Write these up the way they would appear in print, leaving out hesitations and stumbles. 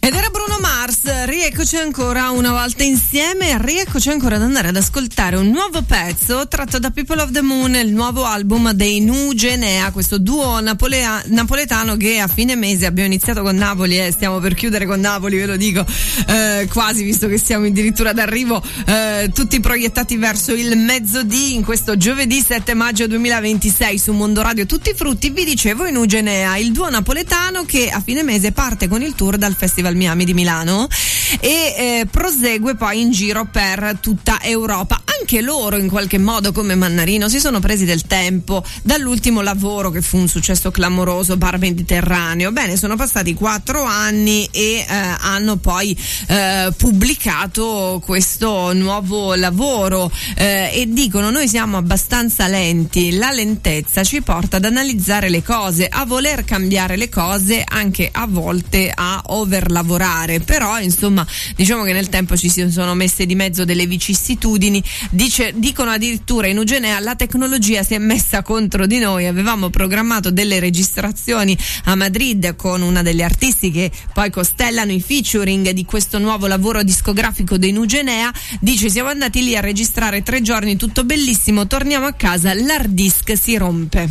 Ed era Bruno Mars, rieccoci ancora una volta insieme, rieccoci ancora ad andare ad ascoltare un nuovo pezzo tratto da People of the Moon, il nuovo album dei Nugenea, questo duo napoletano che a fine mese abbiamo iniziato con Napoli e stiamo per chiudere con Napoli, ve lo dico, quasi, visto che siamo addirittura d'arrivo, tutti proiettati verso il mezzodì in questo giovedì 7 maggio 2026 su Mondo Radio Tutti i Frutti. Vi dicevo, i Nugenea, il duo napoletano che a fine mese parte con il tour dal Festival Miami di Milano e prosegue poi in giro per tutta Europa. Anche loro in qualche modo, come Mannarino, si sono presi del tempo dall'ultimo lavoro che fu un successo clamoroso, Bar Mediterraneo. Bene, sono passati 4 anni e hanno poi pubblicato questo nuovo lavoro e dicono: noi siamo abbastanza lenti, la lentezza ci porta ad analizzare le cose, a voler cambiare le cose, anche a volte a overlavorare, però insomma diciamo che nel tempo ci si sono messe di mezzo delle vicissitudini. Dicono addirittura in Nugenea: la tecnologia si è messa contro di noi, avevamo programmato delle registrazioni a Madrid con una delle artisti che poi costellano i featuring di questo nuovo lavoro discografico dei Nugenea. Dice: siamo andati lì a registrare 3 giorni, tutto bellissimo, torniamo a casa, l'hard disk si rompe.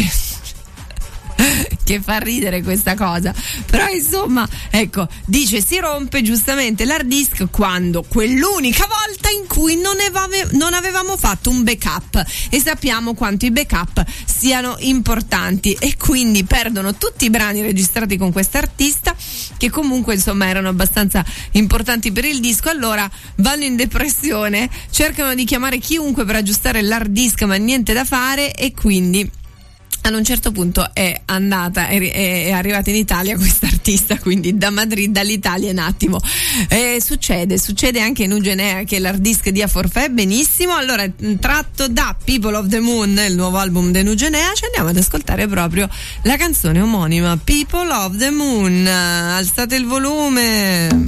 Che fa ridere questa cosa, però insomma, ecco, dice si rompe giustamente l'hard disk quando quell'unica volta in cui non avevamo fatto un backup, e sappiamo quanto i backup siano importanti, e quindi perdono tutti i brani registrati con quest'artista che comunque insomma erano abbastanza importanti per il disco. Allora vanno in depressione, cercano di chiamare chiunque per aggiustare l'hard disk, ma niente da fare, e quindi ad un certo punto è arrivata in Italia questa artista, quindi da Madrid, dall'Italia un attimo. Succede anche in Nugenea che l'hard disk dia forfait, benissimo. Allora, tratto da People of the Moon, il nuovo album dei Nugenea, ci andiamo ad ascoltare proprio la canzone omonima, People of the Moon. Alzate il volume.